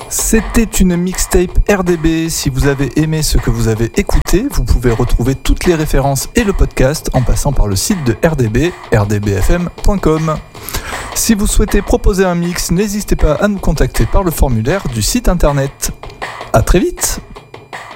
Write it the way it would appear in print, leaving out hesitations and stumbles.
C'était une mixtape RDB. Si vous avez aimé ce que vous avez écouté, vous pouvez retrouver toutes les références et le podcast en passant par le site de RDB, rdbfm.com. Si vous souhaitez proposer un mix, n'hésitez pas à nous contacter par le formulaire du site internet. À très vite!